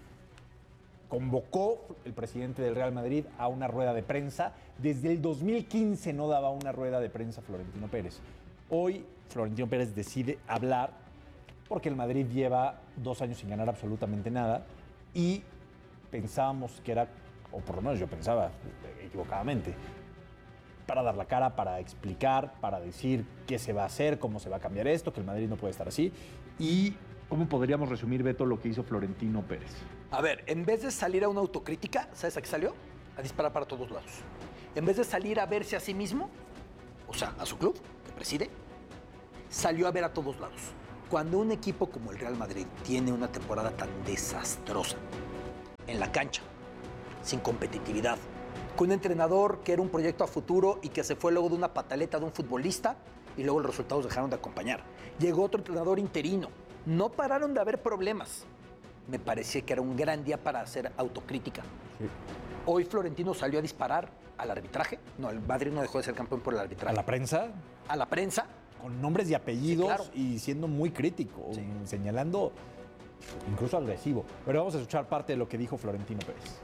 convocó el presidente del Real Madrid a una rueda de prensa. Desde el dos mil quince no daba una rueda de prensa Florentino Pérez. Hoy Florentino Pérez decide hablar porque el Madrid lleva dos años sin ganar absolutamente nada y pensábamos que era, o por lo menos yo pensaba equivocadamente, para dar la cara, para explicar, para decir qué se va a hacer, cómo se va a cambiar esto, que el Madrid no puede estar así. ¿Y cómo podríamos resumir, Beto, lo que hizo Florentino Pérez? A ver, en vez de salir a una autocrítica, ¿sabes a qué salió? A disparar para todos lados. En vez de salir a verse a sí mismo, o sea, a su club, que preside, salió a ver a todos lados. Cuando un equipo como el Real Madrid tiene una temporada tan desastrosa, en la cancha, sin competitividad, con un entrenador que era un proyecto a futuro y que se fue luego de una pataleta de un futbolista y luego los resultados dejaron de acompañar. Llegó otro entrenador interino. No pararon de haber problemas. Me parecía que era un gran día para hacer autocrítica. Sí. Hoy Florentino salió a disparar al arbitraje. No, el Madrid no dejó de ser campeón por el arbitraje. ¿A la prensa? A la prensa. Con nombres y apellidos, sí, claro. Y siendo muy crítico, sí. Señalando, incluso agresivo. Pero vamos a escuchar parte de lo que dijo Florentino Pérez.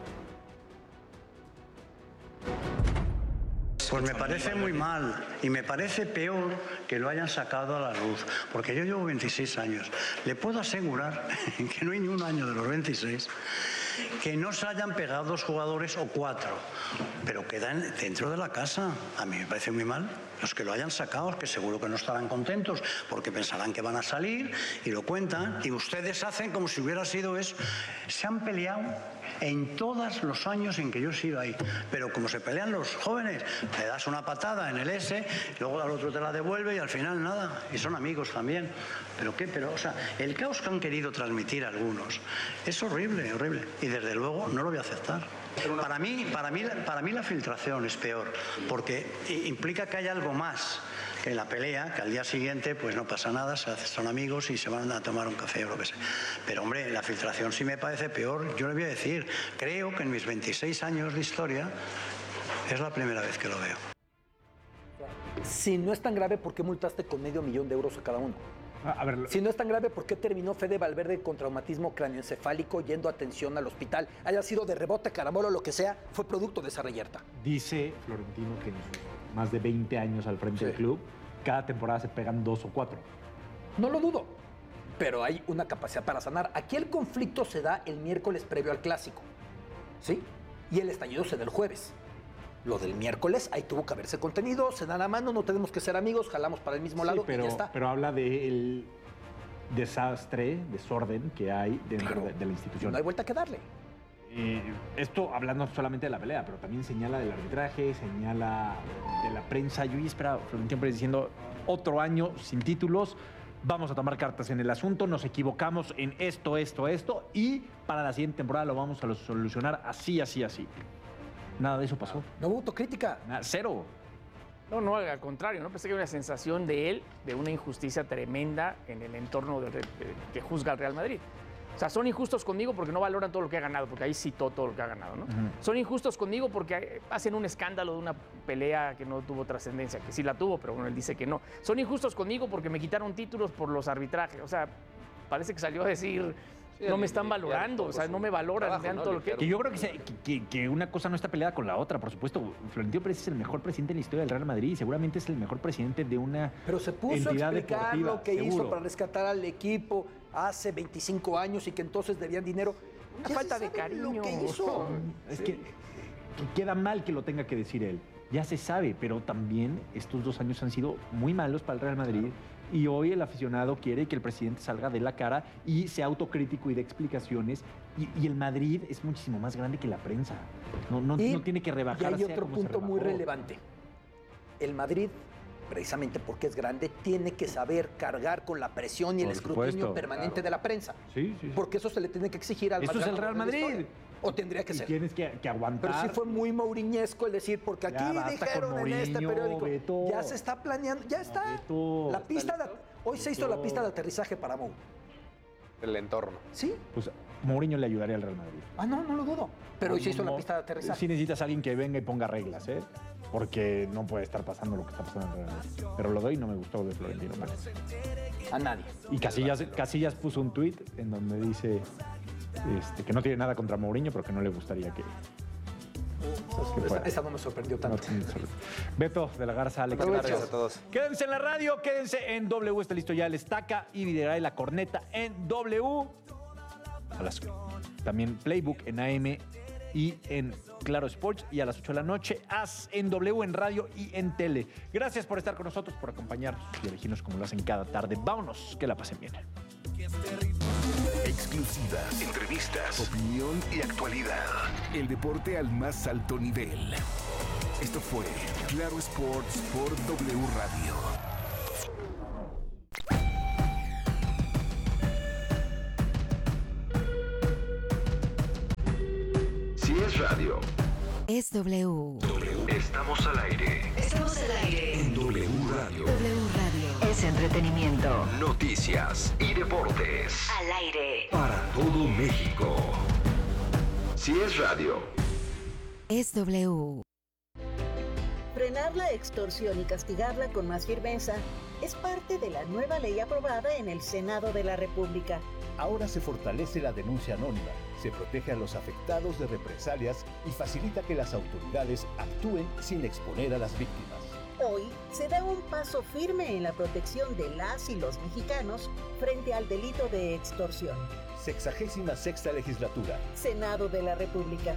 Pues me parece muy mal y me parece peor que lo hayan sacado a la luz, porque yo llevo veintiséis años. Le puedo asegurar que no hay ni un año de los veintiséis que no se hayan pegado dos jugadores o cuatro, pero quedan dentro de la casa. A mí me parece muy mal. Los que lo hayan sacado, que seguro que no estarán contentos porque pensarán que van a salir y lo cuentan, y ustedes hacen como si hubiera sido eso. Se han peleado en todos los años en que yo he sido ahí, pero como se pelean los jóvenes, le das una patada en el S, luego al otro te la devuelve y al final nada, y son amigos también. ¿Pero qué? Pero, o sea, el caos que han querido transmitir algunos es horrible, horrible, y desde luego no lo voy a aceptar. Para mí, para mí, para mí la filtración es peor, porque implica que hay algo más que en la pelea, que al día siguiente pues no pasa nada, se hacen, son amigos y se van a tomar un café o lo que sea. Pero hombre, la filtración sí me parece peor. Yo le voy a decir, creo que en mis veintiséis años de historia es la primera vez que lo veo. Si no es tan grave, ¿por qué multaste con medio millón de euros a cada uno? A ver, si no es tan grave, ¿por qué terminó Fede Valverde con traumatismo cráneoencefálico yendo a atención al hospital? Haya sido de rebote, caramelo o lo que sea, fue producto de esa reyerta. Dice Florentino que en sus más de veinte años al frente sí. del club, cada temporada se pegan dos o cuatro. No lo dudo, pero hay una capacidad para sanar. Aquí el conflicto se da el miércoles previo al Clásico, ¿sí? Y el estallido se da el jueves. Lo del miércoles, ahí tuvo que haberse contenido, se da la mano, no tenemos que ser amigos, jalamos para el mismo sí, lado pero, y ya está. Pero habla del desastre, desorden que hay dentro de, de la institución. No hay vuelta que darle. Eh, esto hablando solamente de la pelea, pero también señala del arbitraje, señala de la prensa. Yo ya esperaba Florentino Pérez diciendo otro año sin títulos, vamos a tomar cartas en el asunto, nos equivocamos en esto, esto, esto, y para la siguiente temporada lo vamos a solucionar así, así, así. Nada de eso pasó. No hubo autocrítica. Nada, cero. No, no, al contrario, ¿no? Pensé que había una sensación de él, de una injusticia tremenda en el entorno del, de, que juzga al Real Madrid. O sea, son injustos conmigo porque no valoran todo lo que ha ganado, porque ahí citó todo lo que ha ganado, ¿no? Uh-huh. Son injustos conmigo porque hacen un escándalo de una pelea que no tuvo trascendencia, que sí la tuvo, pero bueno, él dice que no. Son injustos conmigo porque me quitaron títulos por los arbitrajes. O sea, parece que salió a decir... Sí, no me están valorando, o sea, no me valoran trabajo, tanto ¿no? lo que... que yo creo que, se, que, que una cosa no está peleada con la otra, por supuesto. Florentino Pérez es el mejor presidente en la historia del Real Madrid y seguramente es el mejor presidente de una Pero se puso entidad a explicar deportiva, lo que seguro. hizo para rescatar al equipo hace veinticinco años y que entonces debían dinero. Una falta de cariño. Lo que hizo. Es sí. que, que queda mal que lo tenga que decir él. Ya se sabe, pero también estos dos años han sido muy malos para el Real Madrid. Claro. Y hoy el aficionado quiere que el presidente salga de la cara y sea autocrítico y dé explicaciones. Y, y el Madrid es muchísimo más grande que la prensa. No, no, no tiene que rebajarse. Y hay otro punto muy relevante. El Madrid, precisamente porque es grande, tiene que saber cargar con la presión y el Por escrutinio supuesto, permanente claro. de la prensa. Sí, sí, sí. Porque eso se le tiene que exigir al Madrid. Eso es el Real Madrid. O tendría que y ser. Tienes que, que aguantar. Pero sí fue muy mouriñesco el decir, porque aquí ya dijeron Mourinho, en este periódico, Beto, ya se está planeando, ya está. Beto, la pista de, hoy se hizo la pista de aterrizaje para Mou. El entorno. Sí. Pues Mourinho le ayudaría al Real Madrid. Ah, no, no lo dudo. Pero no, hoy se hizo no, la pista de aterrizaje. Sí necesitas a alguien que venga y ponga reglas, ¿eh? Porque no puede estar pasando lo que está pasando en el Real Madrid. Pero lo doy y no me gustó de Florentino Pérez. A nadie. Y Casillas, Casillas puso un tuit en donde dice este, que no tiene nada contra Mourinho, pero que no le gustaría que... que esta, esta no me sorprendió tanto. No, no Beto de la Garza, Alex. Gracias a todos. Quédense en la radio, quédense en W. Está listo ya el estaca y Videgaray la corneta en W. A las, también Playbook en A M y en Claro Sports, y a las ocho de la noche As en W, en radio y en tele. Gracias por estar con nosotros, por acompañarnos y elegirnos como lo hacen cada tarde. Vámonos, que la pasen bien. Exclusivas, entrevistas, opinión y actualidad. El deporte al más alto nivel. Esto fue Claro Sports por W Radio. Si es radio, Es W. estamos al aire. Estamos al aire. En W Radio. W Radio. Es entretenimiento. Noticias y deportes. Al aire. Para todo México. Si es radio. Es W. Frenar la extorsión y castigarla con más firmeza es parte de la nueva ley aprobada en el Senado de la República. Ahora se fortalece la denuncia anónima, se protege a los afectados de represalias y facilita que las autoridades actúen sin exponer a las víctimas. Hoy se da un paso firme en la protección de las y los mexicanos frente al delito de extorsión. Sexagésima sexta legislatura. Senado de la República.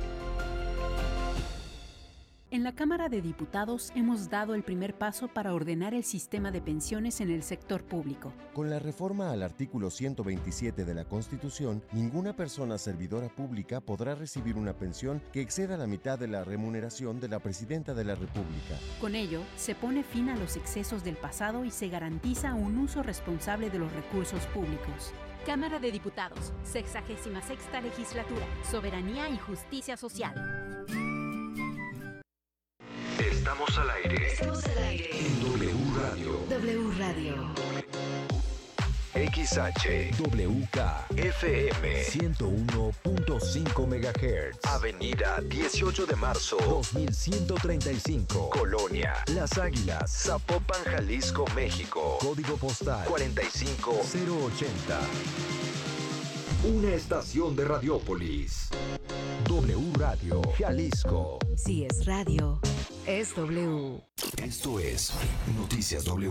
En la Cámara de Diputados hemos dado el primer paso para ordenar el sistema de pensiones en el sector público. Con la reforma al artículo ciento veintisiete de la Constitución, ninguna persona servidora pública podrá recibir una pensión que exceda la mitad de la remuneración de la Presidenta de la República. Con ello, se pone fin a los excesos del pasado y se garantiza un uso responsable de los recursos públicos. Cámara de Diputados, sexagésima sexta legislatura, Soberanía y Justicia Social. Estamos al aire. Estamos al aire. En W Radio. W Radio. X H W K F M ciento uno punto cinco megahertz. Avenida dieciocho de marzo dos mil ciento treinta y cinco. Colonia Las Águilas, Zapopan, Jalisco, México. Código postal cuarenta y cinco cero ochenta. Una estación de Radiópolis. W Radio Jalisco. Si es radio, es W. Esto es Noticias W.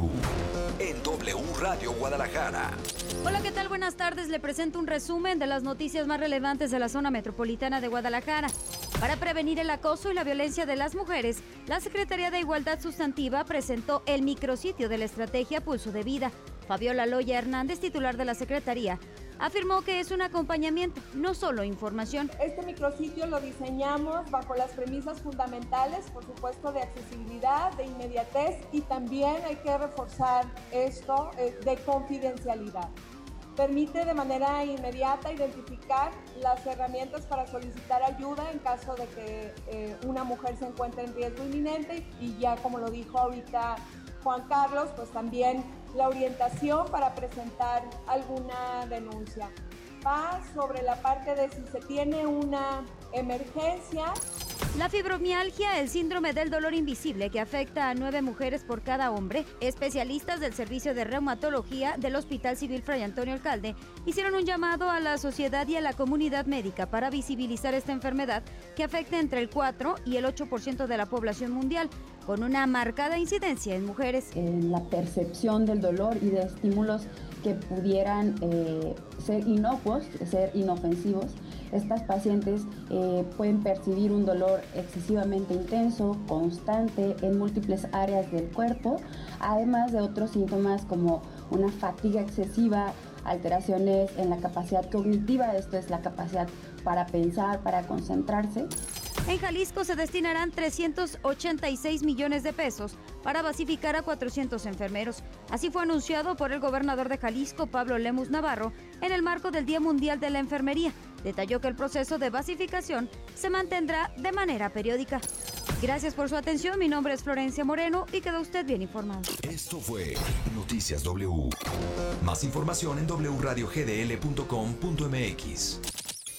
En W Radio Guadalajara. Hola, ¿qué tal? Buenas tardes. Le presento un resumen de las noticias más relevantes de la zona metropolitana de Guadalajara. Para prevenir el acoso y la violencia de las mujeres, la Secretaría de Igualdad Sustantiva presentó el micrositio de la estrategia Pulso de Vida. Fabiola Loya Hernández, titular de la Secretaría, afirmó que es un acompañamiento, no solo información. Este micrositio lo diseñamos bajo las premisas fundamentales, por supuesto, de accesibilidad, de inmediatez y también hay que reforzar esto eh, de confidencialidad. Permite de manera inmediata identificar las herramientas para solicitar ayuda en caso de que eh, una mujer se encuentre en riesgo inminente y ya como lo dijo ahorita Juan Carlos, pues también la orientación para presentar alguna denuncia. Va sobre la parte de si se tiene una emergencia. La fibromialgia, el síndrome del dolor invisible que afecta a nueve mujeres por cada hombre, especialistas del Servicio de Reumatología del Hospital Civil Fray Antonio Alcalde hicieron un llamado a la sociedad y a la comunidad médica para visibilizar esta enfermedad que afecta entre el cuatro y el ocho por ciento de la población mundial, con una marcada incidencia en mujeres. En la percepción del dolor y de estímulos que pudieran eh, ser inocuos, ser inofensivos, estas pacientes eh, pueden percibir un dolor excesivamente intenso, constante, en múltiples áreas del cuerpo, además de otros síntomas como una fatiga excesiva, alteraciones en la capacidad cognitiva, esto es la capacidad para pensar, para concentrarse. En Jalisco se destinarán trescientos ochenta y seis millones de pesos para basificar a cuatrocientos enfermeros. Así fue anunciado por el gobernador de Jalisco, Pablo Lemus Navarro, en el marco del Día Mundial de la Enfermería. Detalló que el proceso de basificación se mantendrá de manera periódica. Gracias por su atención. Mi nombre es Florencia Moreno y quedó usted bien informado. Esto fue Noticias W. Más información en w radio g d l punto com punto m x.